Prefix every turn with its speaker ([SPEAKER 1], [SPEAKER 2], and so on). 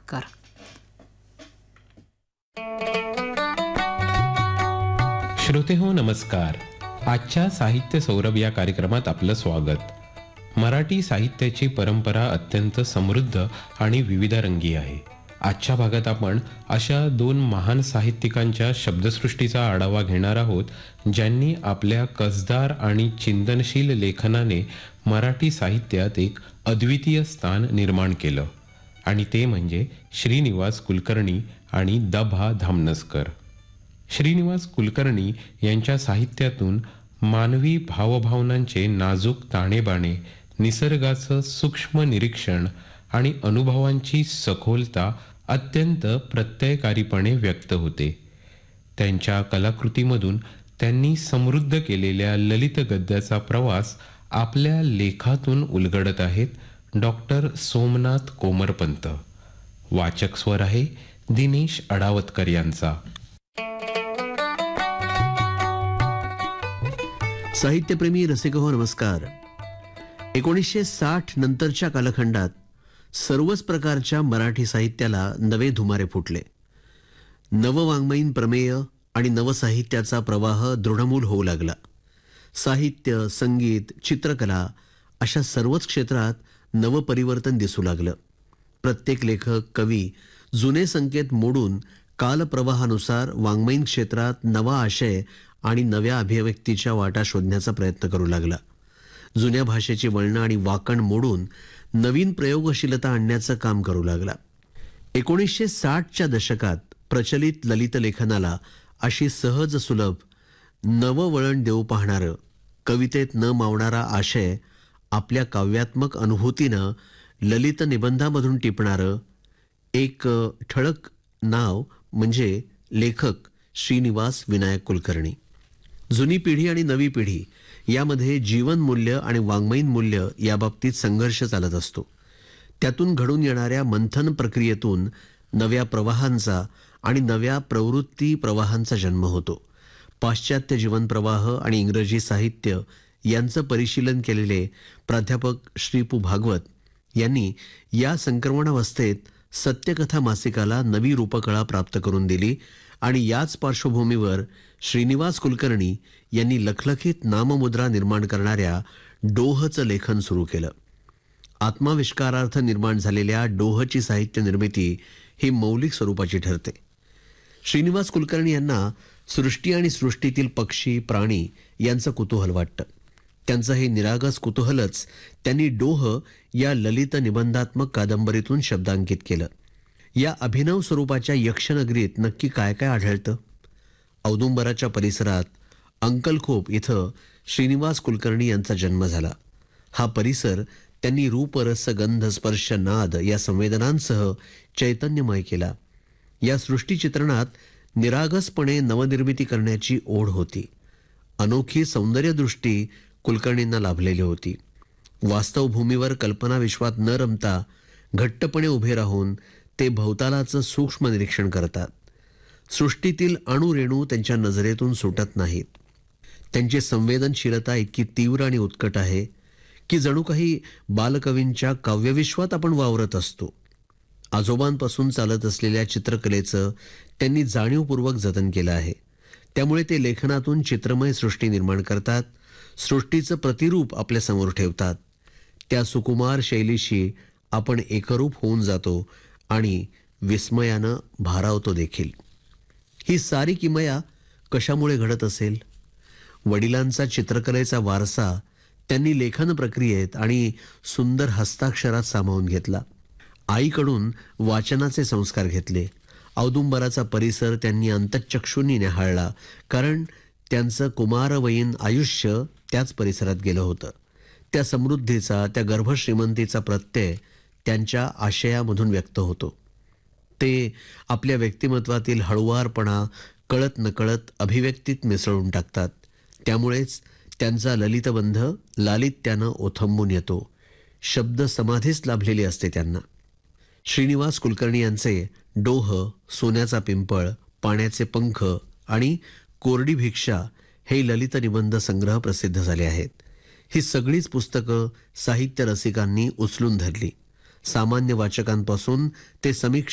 [SPEAKER 1] चमत्कार.
[SPEAKER 2] श्रोतेहो नमस्कार. आजच्या साहित्य सौरभ या कार्यक्रमात आपलं स्वागत. मराठी साहित्याची परंपरा अत्यंत समृद्ध आणि विविधरंगी आहे. आजच्या भागात आपण अशा दोन महान साहित्यिकांच्या शब्दसृष्टीचा आढावा घेणार आहोत, ज्यांनी आपल्या कसदार आणि चिंतनशील लेखनाने मराठी साहित्यात एक अद्वितीय स्थान निर्माण केलं, आणि ते म्हणजे श्रीनिवास कुलकर्णी आणि द.भा. धामनसकर. श्रीनिवास कुलकर्णी यांच्या साहित्यातून मानवी भावभावनांचे नाजूक ताणेबाणे, निसर्गाचं सूक्ष्म निरीक्षण आणि अनुभवांची सखोलता अत्यंत प्रत्ययकारीपणे व्यक्त होते. त्यांच्या कलाकृतीमधून त्यांनी समृद्ध केलेल्या ललित गद्याचा प्रवास आपल्या लेखातून उलगडत आहेत डॉक्टर सोमनाथ कोमरपंत. वाचक स्वर आहे दिनेश अडावतकर यांचा.
[SPEAKER 3] साहित्यप्रेमी रसिक हो नमस्कार. 1960 नंतरच्या कालखंडात सर्वच प्रकारच्या मराठी साहित्याला नवे धुमारे फुटले. नववाङ्मयीन प्रमेय आणि नवसाहित्याचा प्रवाह दृढमूल होऊ लागला. साहित्य, संगीत, चित्रकला अशा सर्वच क्षेत्रात नवपरिवर्तन दिसू लागलं. प्रत्येक लेखक, कवी जुने संकेत मोडून कालप्रवाहानुसार वाङ्मयीन क्षेत्रात नवा आशय आणि नव्या अभिव्यक्तीच्या वाटा शोधण्याचा प्रयत्न करू लागला. जुन्या भाषेची वळणं आणि वाकण मोडून नवीन प्रयोगशीलता आणण्याचं काम करू लागला. 1960च्या दशकात प्रचलित ललित लेखनाला अशी सहज सुलभ नवं वळण देऊ पाहणारं, कवितेत न मावणारा आशय आपल्या काव्यात्मक अनुभूतीनं ललित निबंधामधून टिपणारं एक ठळक नाव म्हणजे लेखक श्रीनिवास विनायक कुलकर्णी. जुनी पिढी आणि नवी पिढी यामध्ये जीवनमूल्य आणि वाङ्मयीन मूल्य याबाबतीत संघर्ष चालत असतो. त्यातून घडून येणाऱ्या मंथन प्रक्रियेतून नव्या प्रवाहांचा आणि नव्या प्रवृत्ती प्रवाहांचा जन्म होतो. पाश्चात्य जीवनप्रवाह आणि इंग्रजी साहित्य यांचं परिशीलन केलेले प्राध्यापक श्री पु. भागवत यांनी या संक्रमणावस्थेत सत्यकथा मासिकाला नवी रूपकळा प्राप्त करून दिली, आणि याच पार्श्वभूमीवर श्रीनिवास कुलकर्णी यांनी लखलखीत नाममुद्रा निर्माण करणाऱ्या डोहचं लेखन सुरू केलं. आत्माविष्कारार्थ निर्माण झालेल्या डोहची साहित्य निर्मिती ही मौलिक स्वरूपाची ठरते. श्रीनिवास कुलकर्णी यांना सृष्टी आणि सृष्टीतील पक्षी, प्राणी यांचं कुतूहल वाटतं. त्यांचं हे निरागस कुतूहलच त्यांनी डोह या ललित निबंधात्मक कादंबरीतून शब्दांकित केलं. या अभिनव स्वरूपाच्या यक्षनगरीत नक्की काय काय आढळतं? औदुंबराच्या परिसरात अंकलखोप इथं श्रीनिवास कुलकर्णी यांचा जन्म झाला. हा परिसर त्यांनी रूप, रस, गंध, स्पर्श, नाद या संवेदनांसह चैतन्यमय केला. या सृष्टीचित्रणात निरागसपणे नवनिर्मिती करण्याची ओढ होती. अनोखी सौंदर्यदृष्टी कुलकर्णींना लाभलेली होती. वास्तव भूमीवर कल्पना विश्वात न रमता घट्टपणे उभे राहून ते भवतालाचं सूक्ष्म निरीक्षण करतात. सृष्टीतील अणुरेणू त्यांच्या नजरेतून सुटत नाहीत. त्यांची संवेदनशीलता इतकी तीव्र आणि उत्कट आहे की जणू काही बालकवींच्या काव्यविश्वात आपण वावरत असतो. आजोबांपासून चालत असलेल्या चित्रकलेचं त्यांनी जाणीवपूर्वक जतन केलं आहे. त्यामुळे ते लेखनातून चित्रमय सृष्टी निर्माण करतात, सृष्टीचं प्रतिरूप आपल्या समोर ठेवतात. त्या सुकुमार शैलीशी आपण एकरूप होऊन जातो आणि विस्मयानं भारावतो देखील. ही सारी किमया कशामुळे घडत असेल? वडिलांचा चित्रकलेचा वारसा त्यांनी लेखन प्रक्रियेत आणि सुंदर हस्ताक्षरात सामावून घेतला. आईकडून वाचनाचे संस्कार घेतले. औदुंबराचा परिसर त्यांनी अंतःचक्षूंनी न्याहाळला, कारण त्यांचं कुमारवयीन आयुष्य त्याच परिसरात गेलं होतं. त्या समृद्धीचा, त्या गर्भश्रीमंतीचा प्रत्यय त्यांच्या आशयामधून व्यक्त होतो. ते आपल्या व्यक्तिमत्वातील हळुवारपणा कळत नकळत अभिव्यक्तीत मिसळून टाकतात. त्यामुळेच त्यांचा ललितबंध लालित्यानं ओथंबून येतो. शब्द समाधीच लाभलेली असते त्यांना. श्रीनिवास कुलकर्णी यांचे डोह, सोन्याचा पिंपळ, पाण्याचे पंख आणि कोरडी भिक्षा हे ललित निबंध संग्रह प्रसिद्ध झाले आहेत. ही सगळीच पुस्तकं साहित्य रसिकांनी उचलून धरली. सामान्य वाचकांपासून ते समीक्षक